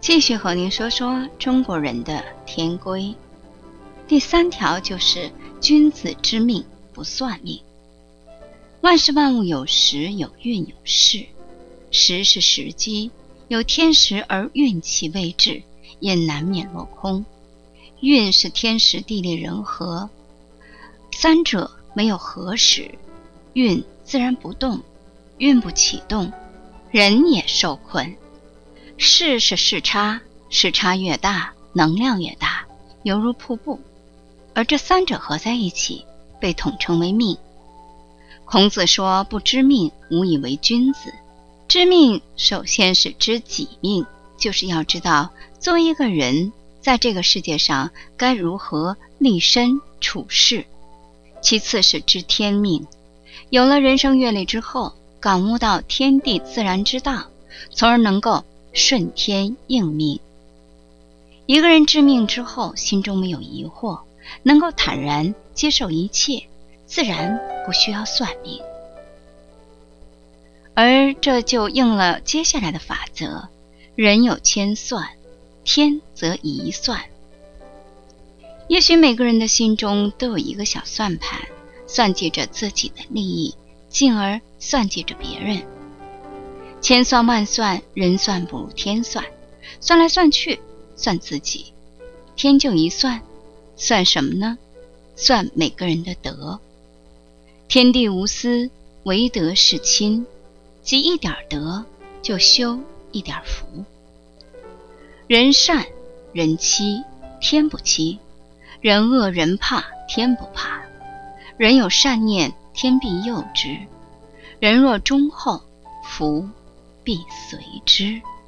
继续和您说说中国人的天规。第3条就是君子之命不算命。万事万物有时，有运，有势。时是时机，有天时而运气未至，也难免落空。运是天时地利人和，三者没有合时，运自然不动，运不启动，人也受困。势是势差，势差越大，能量越大，犹如瀑布，而这三者合在一起，被统称为命。孔子说不知命，无以为君子。知命首先是知己命，就是要知道作为一个人在这个世界上该如何立身处世。其次是知天命，有了人生阅历之后，感悟到天地自然之道，从而能够顺天应命。一个人知命之后，心中没有疑惑，能够坦然接受一切，自然不需要算命。而这就应了接下来的法则：人有千算，天则一算。也许每个人的心中都有一个小算盘，算计着自己的利益，进而算计着别人。千算万算，人算不如天算，算来算去，算自己。天就一算，算什么呢？算每个人的德。天地无私，唯德是亲，积一点德，就修一点福。人善人欺，天不欺；人恶人怕，天不怕。人有善念，天必佑之；人若忠厚，福必随之。